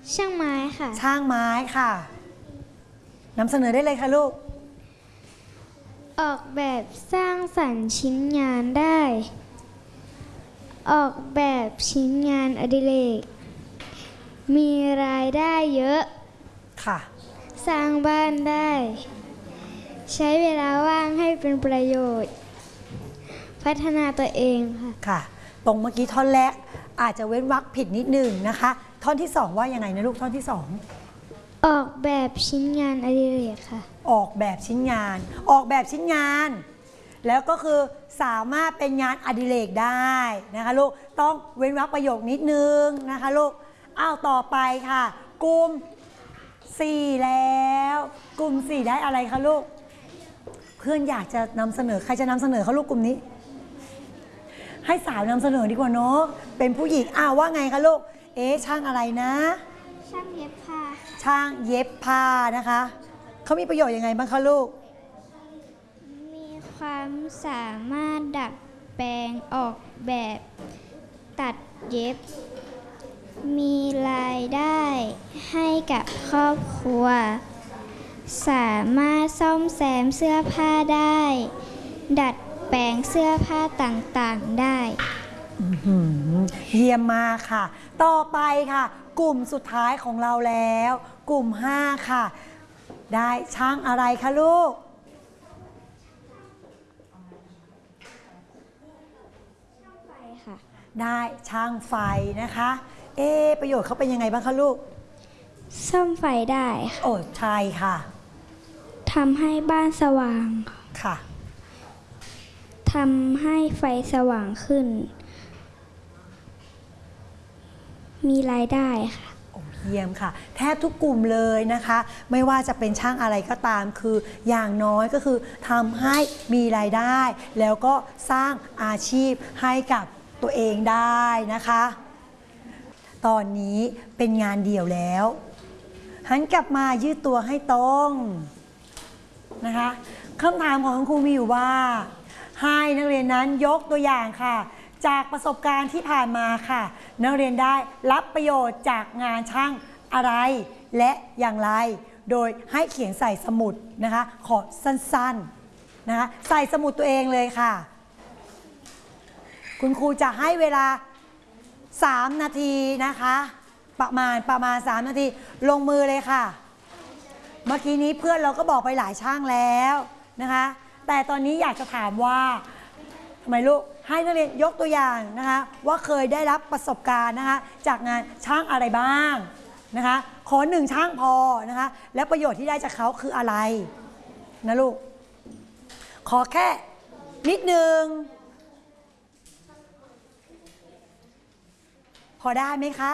ช่างไม้ค่ะช่างไม้ค่ะนำเสนอได้เลยค่ะลูกออกแบบสร้างสรรค์ชิ้นงานได้ ออกแบบชิ้นงานอดิเรกมีรายได้เยอะค่ะสร้างบ้านได้ใช้เวลาว่างให้เป็นประโยชน์พัฒนาตัวเองค่ะค่ะตรงเมื่อกี้ท่อนแรกอาจจะเว้นวรรคผิดนิดหนึ่งนะคะท่อนที่2ว่ายังไงนะลูกท่อนที่2 ออกแบบชิ้นงานอดิเรกค่ะออกแบบชิ้นงานออกแบบชิ้นงานแล้วก็คือสามารถเป็นงานอดิเรกได้นะคะลูกต้องเว้นวรรคประโยคนิดนึงนะคะลูกอ้าวต่อไปค่ะกลุ่ม4แล้วกลุ่ม4ได้อะไรคะลูกเพื่อนอยากจะนำเสนอใครจะนำเสนอเขาลูกกลุ่มนี้ให้สาวนำเสนอดีกว่าเนาะเป็นผู้หญิงว่าไงคะลูกช่างอะไรนะช่างเย็บผ้าช่างเย็บผ้านะคะเขามีประโยชน์ยังไงบ้างคะลูกมีความสามารถดัดแปลงออกแบบตัดเย็บมีรายได้ให้กับครอบครัวสามารถซ่อมแซมเสื้อผ้าได้ดัดแปลงเสื้อผ้าต่างๆได้เยี่ยมมากค่ะต่อไปค่ะกลุ่มสุดท้ายของเราแล้วกลุ่ม5ค่ะได้ช่างอะไรคะลูกช่างไฟค่ะได้ช่างไฟนะคะประโยชน์เขาเป็นยังไงบ้างคะลูกซ่อมไฟได้ค่ะโอ้ใช่ค่ะทำให้บ้านสว่างค่ะทำให้ไฟสว่างขึ้นมีรายได้ค่ะเยี่ยมค่ะแทบทุกกลุ่มเลยนะคะไม่ว่าจะเป็นช่างอะไรก็ตามคืออย่างน้อยก็คือทำให้มีรายได้แล้วก็สร้างอาชีพให้กับตัวเองได้นะคะตอนนี้เป็นงานเดี่ยวแล้วหันกลับมายืดตัวให้ตรงนะคะคำถามของคุณครูมีอยู่ว่าให้นักเรียนนั้นยกตัวอย่างค่ะจากประสบการณ์ที่ผ่านมาค่ะนักเรียนได้รับประโยชน์จากงานช่างอะไรและอย่างไรโดยให้เขียนใส่สมุดนะคะขอสั้นๆนะคะใส่สมุดตัวเองเลยค่ะคุณครูจะให้เวลา3 นาทีนะคะประมาณ3 นาทีลงมือเลยค่ะเมื่อกี้นี้เพื่อนเราก็บอกไปหลายช่างแล้วนะคะแต่ตอนนี้อยากจะถามว่าทำไมลูกให้นักเรียนยกตัวอย่างนะคะว่าเคยได้รับประสบการณ์นะคะจากงานช่างอะไรบ้างนะคะขอ1ช่างพอนะคะและประโยชน์ที่ได้จากเขาคืออะไรนะลูกขอแค่นิดนึงพอได้ไหมคะ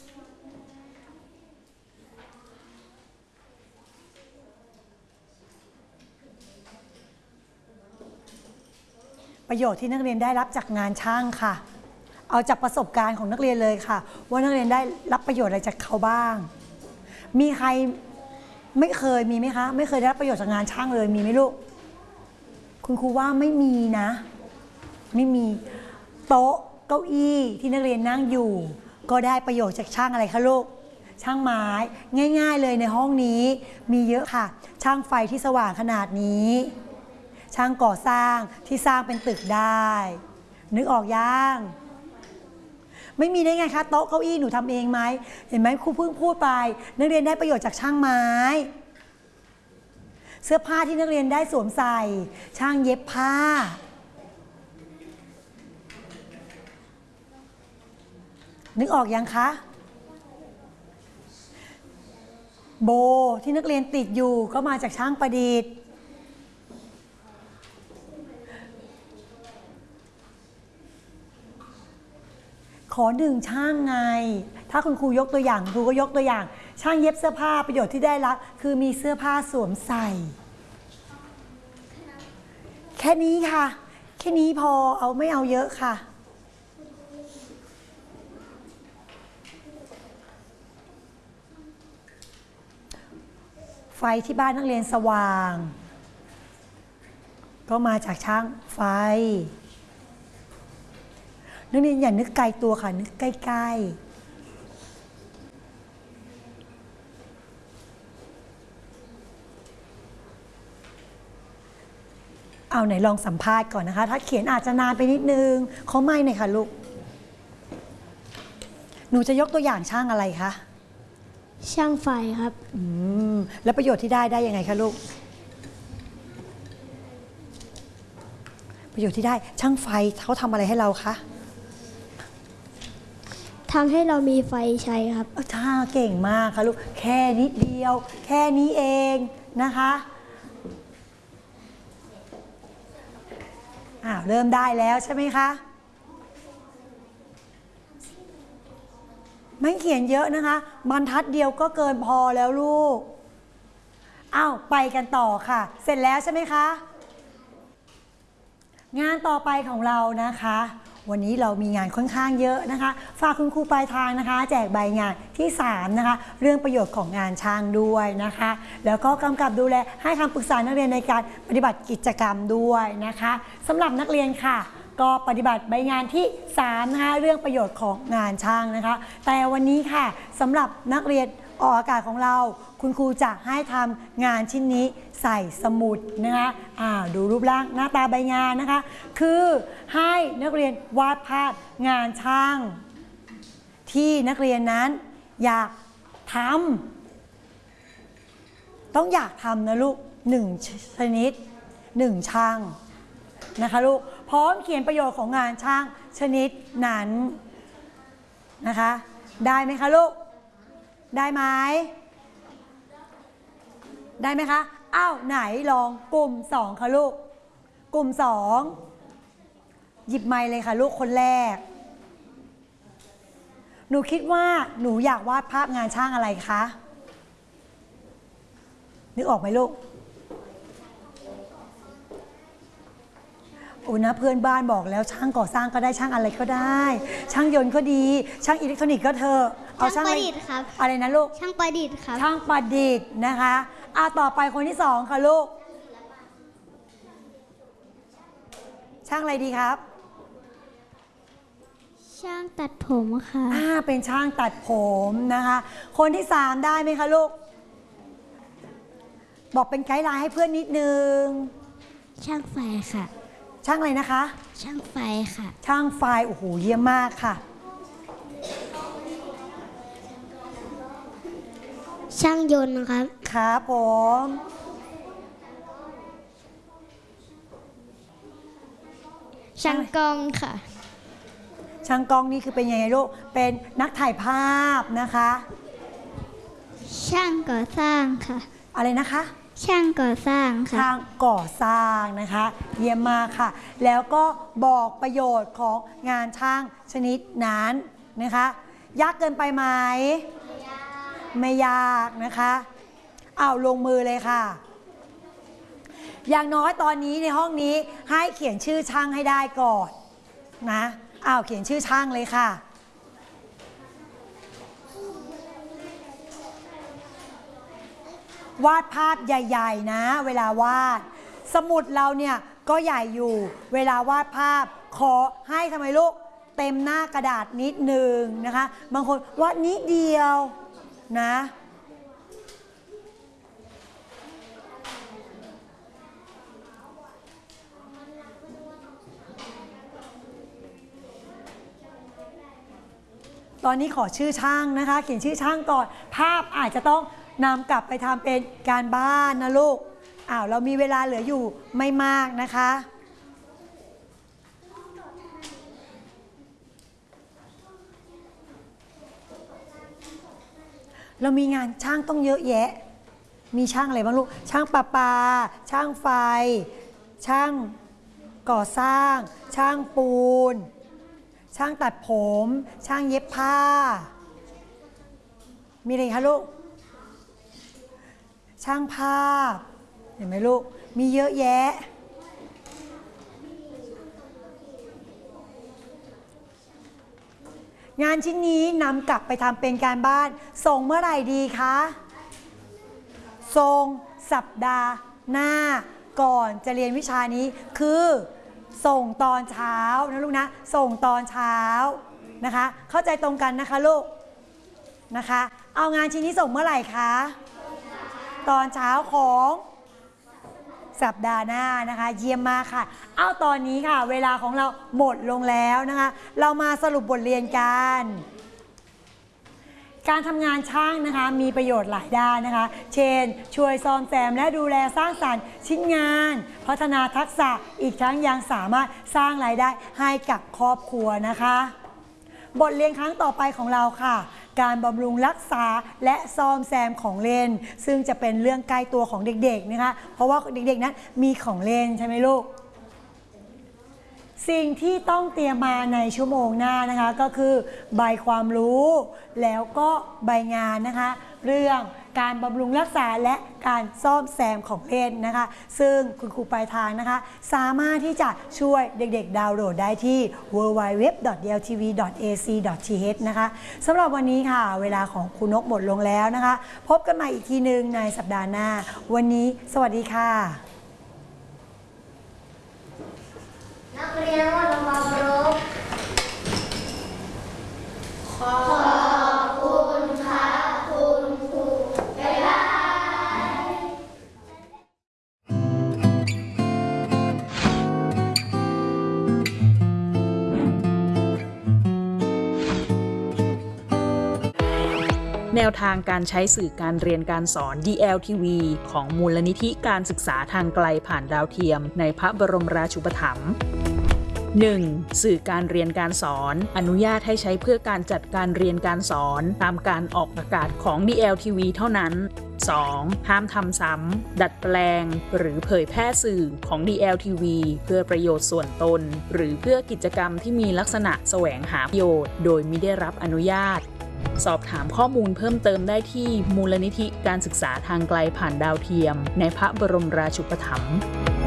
ประโยชน์ที่นักเรียนได้รับจากงานช่างค่ะเอาจากประสบการณ์ของนักเรียนเลยค่ะว่านักเรียนได้รับประโยชน์อะไรจากเขาบ้างมีใครไม่เคยมีไหมคะไม่เคยได้รับประโยชน์จากงานช่างเลยมีไหมลูกคุณครูว่าไม่มีนะไม่มีโต๊ะเก้าอี้ที่นักเรียนนั่งอยู่ก็ได้ประโยชน์จากช่างอะไรคะลูกช่างไม้ง่ายๆเลยในห้องนี้มีเยอะค่ะช่างไฟที่สว่างขนาดนี้ช่างก่อสร้างที่สร้างเป็นตึกได้นึกออกยังไม่มีได้ไงคะโต๊ะเก้าอี้หนูทำเองไหมเห็นไหมครูเพิ่งพูดไปนักเรียนได้ประโยชน์จากช่างไม้เสื้อผ้าที่นักเรียนได้สวมใส่ช่างเย็บผ้านึกออกยังคะโบที่นักเรียนติดอยู่ก็มาจากช่างประดิษฐ์ขอ1ช่างไงถ้าคุณครูยกตัวอย่างครูก็ยกตัวอย่างช่างเย็บเสื้อผ้าประโยชน์ที่ได้รับคือมีเสื้อผ้าสวมใส่แค่นี้ค่ะแค่นี้พอเอาไม่เอาเยอะค่ะไฟที่บ้านนักเรียนสว่างก็มาจากช่างไฟนักเรียนอย่านึกไกลตัวค่ะนึกใกล้ๆเอาไหนลองสัมภาษณ์ก่อนนะคะ ถ้าเขียนอาจจะนานไปนิดนึงขอไมค์หน่อยค่ะลูกหนูจะยกตัวอย่างช่างอะไรคะช่างไฟครับแล้วประโยชน์ที่ได้ยังไงคะลูกประโยชน์ที่ได้ช่างไฟเขาทำอะไรให้เราคะทำให้เรามีไฟใช้ครับท่าเก่งมากค่ะลูกแค่นิดเดียวแค่นี้เองนะคะเริ่มได้แล้วใช่ไหมคะไม่เขียนเยอะนะคะบรรทัดเดียวก็เกินพอแล้วลูกไปกันต่อค่ะเสร็จแล้วใช่ไหมคะงานต่อไปของเรานะคะวันนี้เรามีงานค่อนข้างเยอะนะคะฝากคุณครูปลายทางนะคะแจกใบงานที่3นะคะเรื่องประโยชน์ของงานช่างด้วยนะคะแล้วก็กำกับดูแลให้คำปรึกษานักเรียนในการปฏิบัติกิจกรรมด้วยนะคะสำหรับนักเรียนค่ะก็ปฏิบัติใบงานที่3นะคะเรื่องประโยชน์ของงานช่างนะคะแต่วันนี้ค่ะสำหรับนักเรียนออกอากาศของเราคุณครูจะให้ทำงานชิ้นนี้ใส่สมุดนะคะดูรูปร่างหน้าตาใบงานนะคะคือให้นักเรียนวาดภาพงานช่างที่นักเรียนนั้นอยากทำต้องอยากทำนะลูก1ชนิด1ช่างนะคะลูกพร้อมเขียนประโยชน์ของงานช่างชนิดนั้นนะคะได้ไหมคะลูกได้ไหมได้ไหมคะไหนลองกลุ่ม2ค่ะลูกกลุ่ม2หยิบไมค์เลยค่ะลูกคนแรกหนูคิดว่าหนูอยากวาดภาพงานช่างอะไรคะนึกออกไหมลูกนะเพื่อนบ้านบอกแล้วช่างก่อสร้างก็ได้ช่างอะไรก็ได้ช่างยนต์ก็ดีช่างอิเล็กทรอนิกส์ก็เถอะเอาช่างประดิษฐ์ครับอะไรนะลูกช่างประดิษฐ์ครับช่างประดิษฐ์นะคะต่อไปคนที่2ค่ะลูกช่างอะไรดีครับช่างตัดผมค่ะเป็นช่างตัดผมนะคะคนที่3ได้ไหมคะลูกบอกเป็นไกด์ไลน์ให้เพื่อนนิดนึงช่างไฟค่ะช่างอะไรนะคะช่างไฟค่ะช่างไฟโอ้โหเยี่ยมมากค่ะช่างยนต์ครับครับผมช่างกล้องค่ะช่างกล้องนี่คือเป็นยังไงลูกเป็นนักถ่ายภาพนะคะช่างก่อสร้างค่ะอะไรนะคะช่างก่อสร้างค่ะช่างก่อสร้างนะคะเยี่ยมมากค่ะแล้วก็บอกประโยชน์ของงานช่างชนิดนั้นนะคะยากเกินไปไหมไม่ยากนะคะลงมือเลยค่ะอย่างน้อยตอนนี้ในห้องนี้ให้เขียนชื่อช่างให้ได้ก่อนนะเขียนชื่อช่างเลยค่ะวาดภาพใหญ่ๆนะเวลาวาดสมุดเราเนี่ยก็ใหญ่อยู่เวลาวาดภาพขอให้ทำไมลูกเต็มหน้ากระดาษนิดหนึ่งนะคะบางคนวาดนิดเดียวนะตอนนี้ขอชื่อช่างนะคะเขียนชื่อช่างก่อนภาพอาจจะต้องนำกลับไปทำเป็นการบ้านนะลูกเรามีเวลาเหลืออยู่ไม่มากนะคะเรามีงานช่างต้องเยอะแยะมีช่างอะไรบ้างลูกช่างประปาช่างไฟช่างก่อสร้างช่างปูนช่างตัดผมช่างเย็บผ้ามีอะไรคะลูกช่างภาพเห็นไหมลูกมีเยอะแยะงานชิ้นนี้นำกลับไปทำเป็นการบ้านส่งเมื่อไหร่ดีคะส่งสัปดาห์หน้าก่อนจะเรียนวิชานี้คือส่งตอนเช้านะลูกนะส่งตอนเช้านะคะเข้าใจตรงกันนะคะลูกนะคะเอางานชิ้นนี้ส่งเมื่อไหร่คะตอนเช้าของสัปดาห์หน้านะคะ เยี่ยมมากค่ะเอาตอนนี้ค่ะ เวลาของเราหมดลงแล้วนะคะ เรามาสรุปบทเรียนกันการทำงานช่างนะคะมีประโยชน์หลายด้านนะคะเช่นช่วยซ่อมแซมและดูแลสร้างสรรค์ชิ้นงานพัฒนาทักษะอีกทั้งยังสามารถสร้างรายได้ให้กับครอบครัวนะคะบทเรียนครั้งต่อไปของเราค่ะการบำรุงรักษาและซ่อมแซมของเล่นซึ่งจะเป็นเรื่องใกล้ตัวของเด็กๆนะคะเพราะว่าเด็กๆนั้นมีของเล่นใช่ไหมลูกสิ่งที่ต้องเตรียมมาในชั่วโมงหน้านะคะก็คือใบความรู้แล้วก็ใบงานนะคะเรื่องการบำรุงรักษาและการซ่อมแซมของเล่นนะคะซึ่งคุณครูปลายทางนะคะสามารถที่จะช่วยเด็กๆดาวน์โหลดได้ที่ www.dltv.ac.th นะคะสำหรับวันนี้ค่ะเวลาของครูนกหมดลงแล้วนะคะพบกันใหม่อีกทีหนึ่งในสัปดาห์หน้าวันนี้สวัสดีค่ะนักเรียนวัดความรู้ขอบคุณค่ะคุณครูบ๊ายบายแนวทางการใช้สื่อการเรียนการสอน DLTV ของมูลนิธิการศึกษาทางไกลผ่านดาวเทียมในพระบรมราชูปถัมภ์ 1. สื่อการเรียนการสอนอนุญาตให้ใช้เพื่อการจัดการเรียนการสอนตามการออกอากาศของ DLTV เท่านั้น 2. ห้ามทำซ้ำดัดแปลงหรือเผยแพร่สื่อของ DLTV เพื่อประโยชน์ส่วนตนหรือเพื่อกิจกรรมที่มีลักษณะแสวงหาประโยชน์โดยไม่ได้รับอนุญาตสอบถามข้อมูลเพิ่มเติมได้ที่มูลนิธิการศึกษาทางไกลผ่านดาวเทียมในพระบรมราชูปถัมภ์